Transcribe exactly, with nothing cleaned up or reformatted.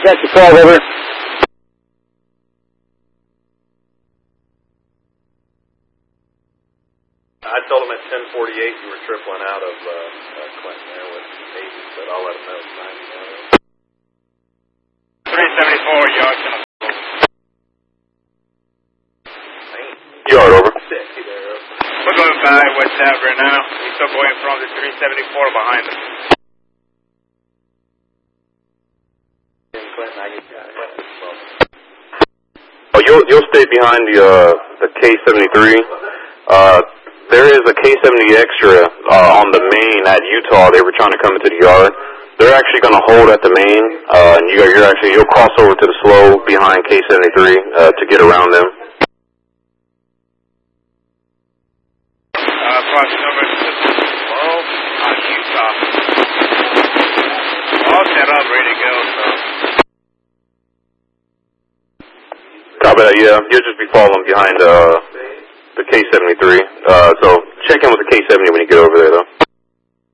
Check the call, over. I told him at ten forty-eight you were tripling out of uh, uh, Clinton there with eighty, but I'll let him know it's ninety now. three seventy-four, yard. Yard, over. We're going by West Ave right now. We're still going from the three seventy-four behind us. Clinton, I get got it. Oh, you'll, you'll stay behind the, uh, the K seventy-three. Uh, there is a K seventy extra uh, on the main at Utah. They were trying to come into the yard. They're actually going to hold at the main, uh, and you're, you're actually, you'll cross over to the slow behind K seventy-three uh, to get around them. Uh, cross over to the slow on Utah. All set up, ready to go, so. Copy that, yeah. You'll just be following behind uh, the K seventy-three. Uh, so check in with the K seventy-three.